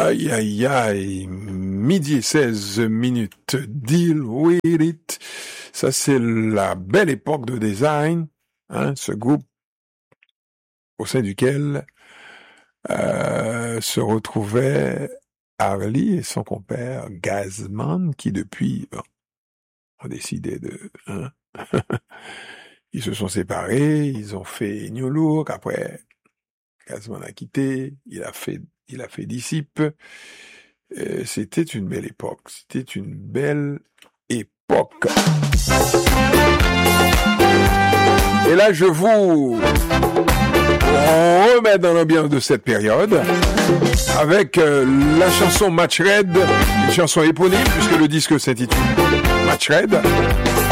Aïe, aïe, aïe, midi et 16 minutes, deal with it. Ça, c'est la belle époque de design, hein, ce groupe au sein duquel se retrouvaient Harley et son compère Gazman, qui depuis ont décidé de... Hein, ils se sont séparés, ils ont fait New Look, après Gazman a quitté, il a fait Disciple. C'était une belle époque. C'était une belle époque. Et là, je vous remets dans l'ambiance de cette période avec la chanson Match Red, une chanson éponyme puisque le disque s'intitule Match Red.